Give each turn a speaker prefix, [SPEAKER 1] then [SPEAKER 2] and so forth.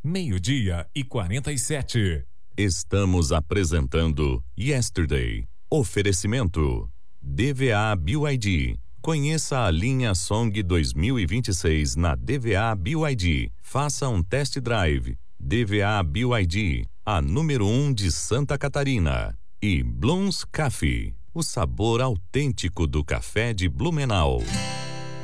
[SPEAKER 1] 12:47.
[SPEAKER 2] Estamos apresentando Yesterday. Oferecimento DVA BYD. Conheça a linha Song 2026 na DVA BYD. Faça um test drive. DVA BYD, a número 1 de Santa Catarina. E Blooms Coffee, o sabor autêntico do café de Blumenau.